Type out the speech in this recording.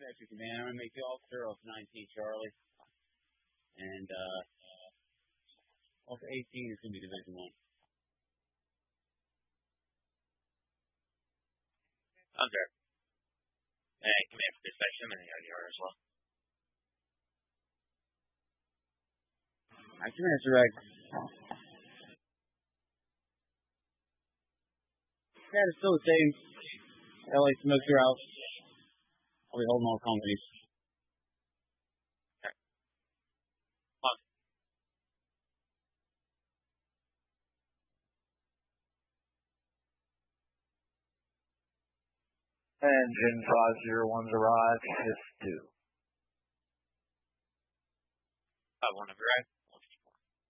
Dispatcher Command. I'm going to make you officer of 19 Charlie. And also 18 is going to be Division 1. Under. And command for dispatch, I'm in the IDR as well. Action answer right. Yeah, it's still the same. LA Smoker out. I'll be holding all companies. Okay. Engine 501's arrived. Shift 2. 5-1 have arrived.